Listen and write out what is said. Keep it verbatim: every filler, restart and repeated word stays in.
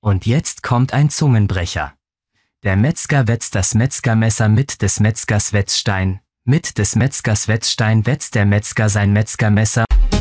Und jetzt kommt ein Zungenbrecher. Der Metzger wetzt das Metzgermesser mit des Metzgers Wetzstein. Mit des Metzgers Wetzstein wetzt der Metzger sein Metzgermesser.